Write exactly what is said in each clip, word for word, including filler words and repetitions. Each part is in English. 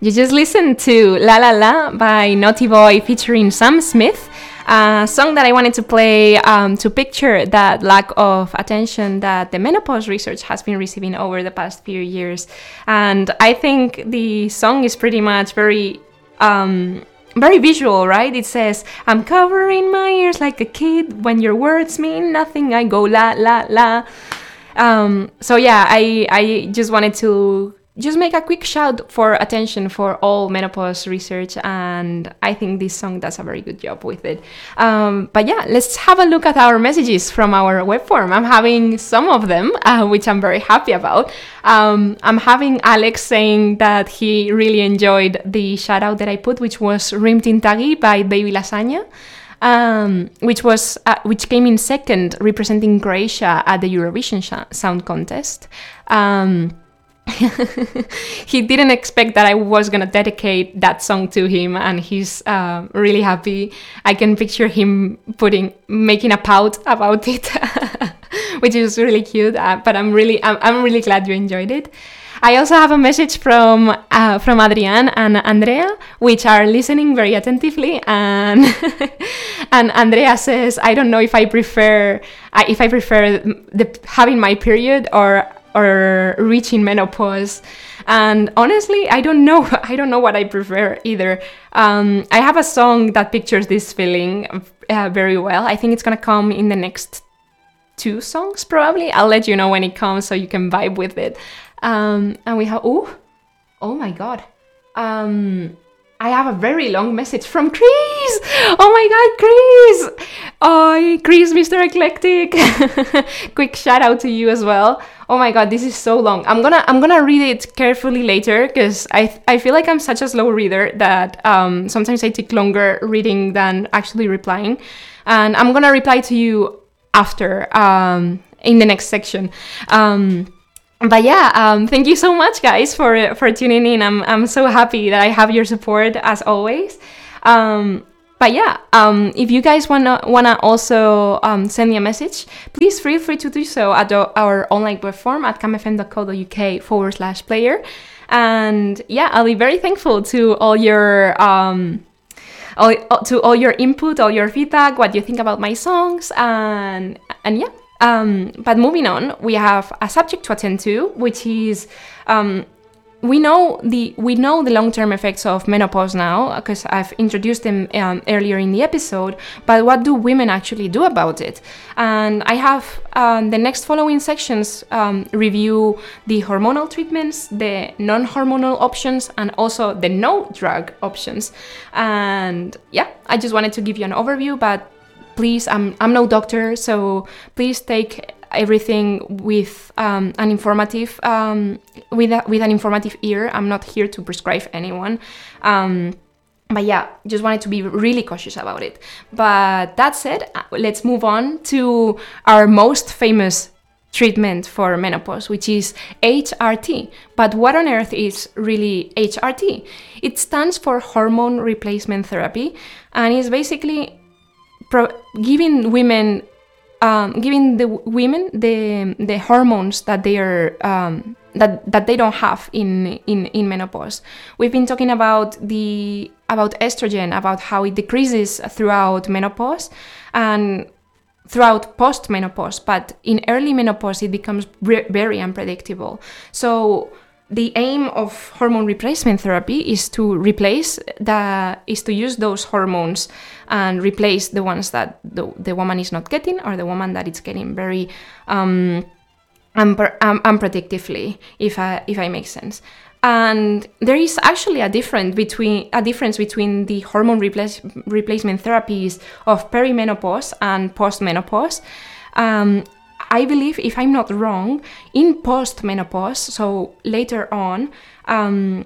You just listened to La La La by Naughty Boy featuring Sam Smith, a song that I wanted to play um, to picture that lack of attention that the menopause research has been receiving over the past few years. And I think the song is pretty much very... Um, very visual, right? It says, I'm covering my ears like a kid. When your words mean nothing, I go la, la, la. Um, so yeah, I, I just wanted to just make a quick shout for attention for all menopause research, and I think this song does a very good job with it. Um, but yeah, let's have a look at our messages from our web form. I'm having some of them, uh, which I'm very happy about. Um, I'm having Alex saying that he really enjoyed the shout out that I put, which was Rim Tintagi by Baby Lasagna. Um, which was uh, which came in second, representing Croatia at the Eurovision sh- Sound Contest. Um, he didn't expect that I was gonna dedicate that song to him, and he's uh, really happy. I can picture him putting making a pout about it, which is really cute. Uh, but I'm really I'm, I'm really glad you enjoyed it. I also have a message from uh, from Adrian and Andrea, which are listening very attentively, and and Andrea says, I don't know if I prefer uh, if I prefer the, having my period or or reaching menopause. And honestly, I don't know. I don't know what I prefer either. Um, I have a song that pictures this feeling uh, very well. I think it's gonna come in the next two songs probably. I'll let you know when it comes so you can vibe with it. Um, and we have, oh, oh my God. Um, I have a very long message from Chris. Oh my God, Chris. Oh, Chris, Mister Eclectic. Quick shout out to you as well. Oh my God, this is so long. I'm gonna, I'm gonna read it carefully later because I, I feel like I'm such a slow reader that um, sometimes I take longer reading than actually replying. And I'm gonna reply to you after um, in the next section. Um, But yeah, um, thank you so much, guys, for for tuning in. I'm I'm so happy that I have your support as always. Um, but yeah, um, if you guys wanna wanna also um, send me a message, please feel free to do so at the, our online platform at camfm.co.uk forward slash player. And yeah, I'll be very thankful to all your um, all, to all your input, all your feedback, what you think about my songs, and and yeah. Um, but moving on, we have a subject to attend to, which is um, we know the we know the long-term effects of menopause now because I've introduced them um, earlier in the episode. But what do women actually do about it? And I have um, the next following sections um, review the hormonal treatments, the non-hormonal options, and also the no-drug options. And yeah, I just wanted to give you an overview, but please, I'm I'm no doctor, so please take everything with um, an informative um, with a, with an informative ear. I'm not here to prescribe anyone, um, but yeah, just wanted to be really cautious about it. But that said, let's move on to our most famous treatment for menopause, which is H R T. But what on earth is really H R T? It stands for hormone replacement therapy, and it's basically Pro- giving women, um, giving the women the the hormones that they are um, that that they don't have in, in in menopause. We've been talking about the about estrogen, about how it decreases throughout menopause and throughout post-menopause, but in early menopause it becomes re- very unpredictable. So the aim of hormone replacement therapy is to replace the is to use those hormones and replace the ones that the, the woman is not getting, or the woman that it's getting very um, unpre- um, unpredictably, if I if I make sense. And there is actually a difference between a difference between the hormone replace, replacement therapies of perimenopause and postmenopause. Um, I believe, if I'm not wrong, in post-menopause, so later on, um,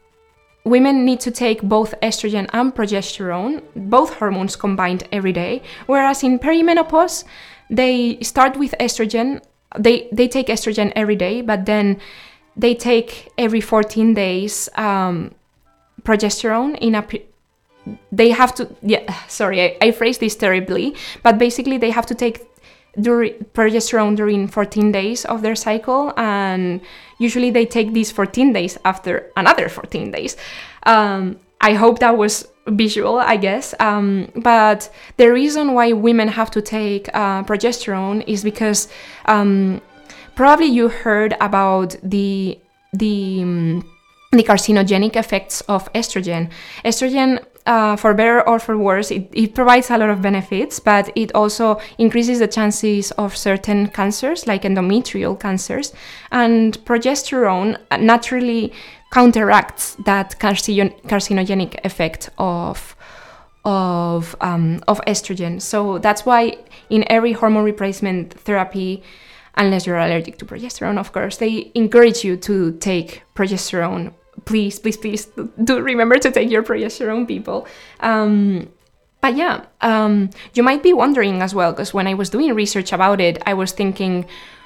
women need to take both estrogen and progesterone, both hormones combined every day, whereas in perimenopause, they start with estrogen, they, they take estrogen every day, but then they take every fourteen days um, progesterone in a... They have to... Yeah, sorry, I, I phrased this terribly, but basically they have to take during progesterone during fourteen days of their cycle, and usually they take these fourteen days after another fourteen days. Um, I hope that was visual, I guess. Um, but the reason why women have to take uh, progesterone is because um, probably you heard about the the um, the carcinogenic effects of estrogen. Estrogen, uh, for better or for worse, it, it provides a lot of benefits, but it also increases the chances of certain cancers, like endometrial cancers. And progesterone naturally counteracts that carcino- carcinogenic effect of of um, of estrogen. So that's why in every hormone replacement therapy, unless you're allergic to progesterone, of course, they encourage you to take progesterone. Please, please, please do remember to take your progesterone, people. Um, but yeah, um, you might be wondering as well, because when I was doing research about it, I was thinking,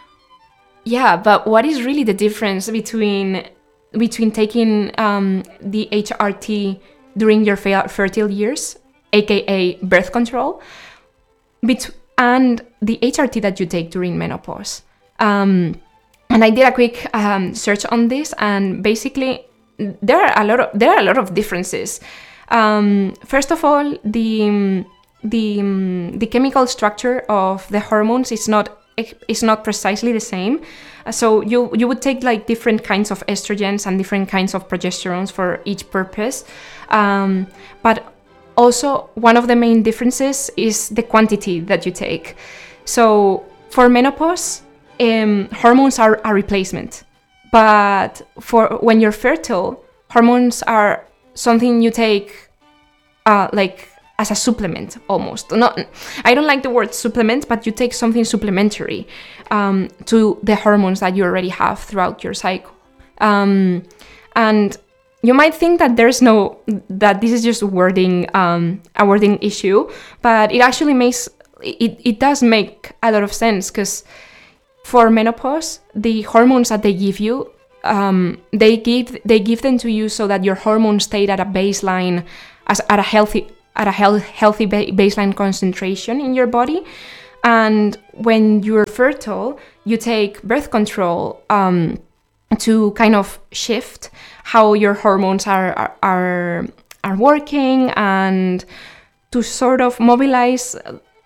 yeah, but what is really the difference between between taking um, the H R T during your fe- fertile years, aka birth control, bet- and the H R T that you take during menopause? Um, and I did a quick um, search on this, and basically there are a lot of there are a lot of differences. Um, first of all, the the the chemical structure of the hormones is not is not precisely the same. So you you would take like different kinds of estrogens and different kinds of progesterones for each purpose. Um, but also one of the main differences is the quantity that you take. So for menopause, um, hormones are a replacement. But for when you're fertile, hormones are something you take uh, like as a supplement almost. Not, I don't like the word supplement, but you take something supplementary um, to the hormones that you already have throughout your cycle. Um, and you might think that there's no, that this is just wording, um, a wording issue, but it actually makes, it, it does make a lot of sense, because for menopause, the hormones that they give you, um, they give they give them to you so that your hormones stay at a baseline, as at a healthy at a health, healthy ba- baseline concentration in your body. And when you're fertile, you take birth control um, to kind of shift how your hormones are are are, are working, and to sort of mobilize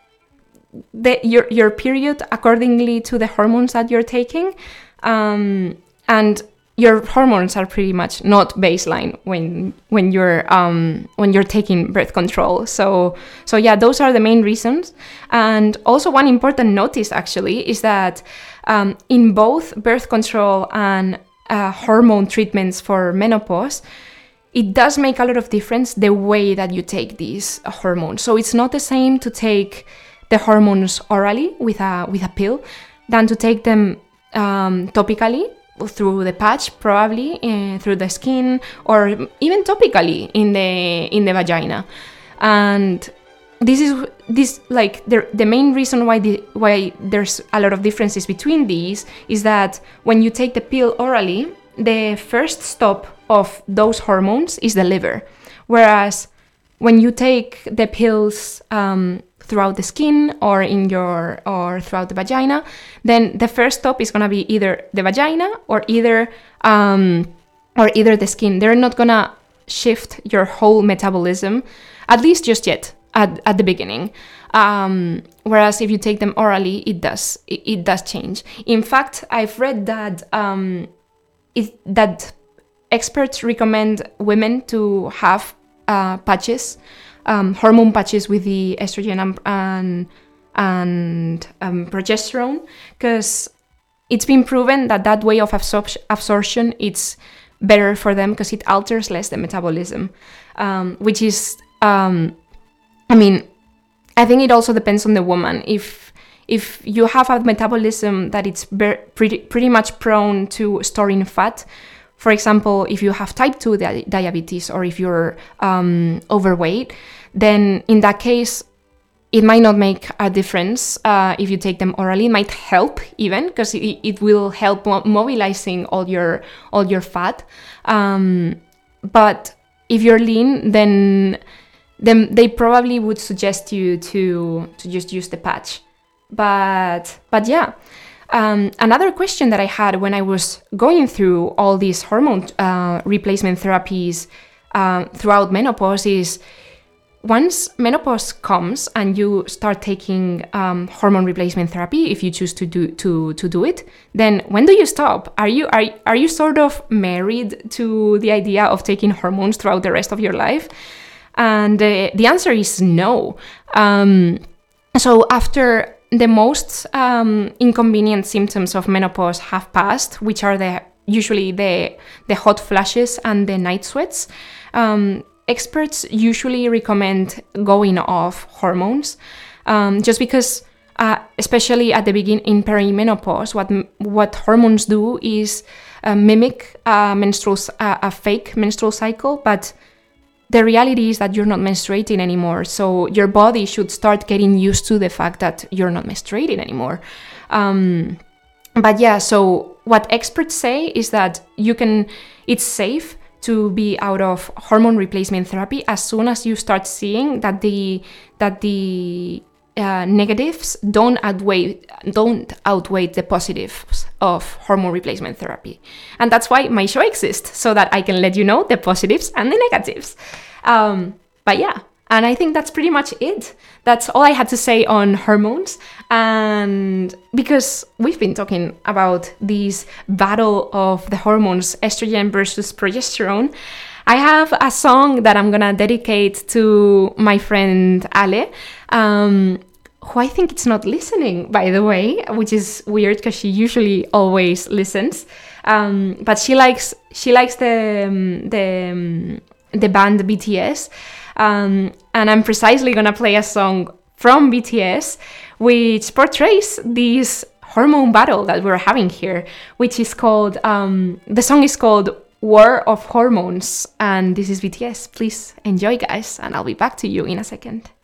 The, your your period accordingly to the hormones that you're taking, um, and your hormones are pretty much not baseline when when you're um, when you're taking birth control. So so yeah, those are the main reasons. And also one important notice actually is that um, in both birth control and uh, hormone treatments for menopause, it does make a lot of difference the way that you take these hormones. So it's not the same to take the hormones orally with a with a pill than to take them um, topically through the patch, probably uh, through the skin, or even topically in the in the vagina. And this is this like the the main reason why the why there's a lot of differences between these is that when you take the pill orally, the first stop of those hormones is the liver, whereas when you take the pills um, throughout the skin or in your or throughout the vagina, then the first stop is gonna be either the vagina or either um, or either the skin. They're not gonna shift your whole metabolism, at least just yet at, at the beginning. Um, whereas if you take them orally, it does it, it does change. In fact, I've read that um, it, that experts recommend women to have uh, patches. Um, hormone patches with the estrogen and and, and um, progesterone, because it's been proven that that way of absor- absorption it's better for them because it alters less the metabolism, um, which is, um, I mean, I think it also depends on the woman. If if you have a metabolism that it's ber- pretty pretty much prone to storing fat. For example, if you have type two di- diabetes or if you're um, overweight, then in that case, it might not make a difference uh, if you take them orally. It might help even because it, it will help mo- mobilizing all your all your fat. Um, but if you're lean, then then they probably would suggest you to to just use the patch. But but yeah. Um, another question that I had when I was going through all these hormone uh, replacement therapies uh, throughout menopause is, once menopause comes and you start taking um, hormone replacement therapy, if you choose to do to to do it, then when do you stop? Are you are are you sort of married to the idea of taking hormones throughout the rest of your life? And uh, the answer is no. Um, so after the most um, inconvenient symptoms of menopause have passed, which are the usually the the hot flashes and the night sweats, um, experts usually recommend going off hormones, um, just because, uh, especially at the beginning in perimenopause, what what hormones do is uh, mimic a menstrual uh, a fake menstrual cycle, but the reality is that you're not menstruating anymore, so your body should start getting used to the fact that you're not menstruating anymore. Um, but yeah, so what experts say is that you can, it's safe to be out of hormone replacement therapy as soon as you start seeing that the that the uh, negatives don't outweigh don't outweigh the positives of hormone replacement therapy. And that's why my show exists, so that I can let you know the positives and the negatives. Um, but yeah, and I think that's pretty much it. That's all I had to say on hormones. And because we've been talking about this battle of the hormones, estrogen versus progesterone, I have a song that I'm gonna dedicate to my friend Ale, um, who I think it's not listening, by the way, which is weird because she usually always listens. Um, but she likes she likes the um, the um, the band B T S, um, and I'm precisely gonna play a song from B T S which portrays this hormone battle that we're having here, which is called um, the song is called War of Hormones, and this is B T S. Please enjoy, guys, and I'll be back to you in a second.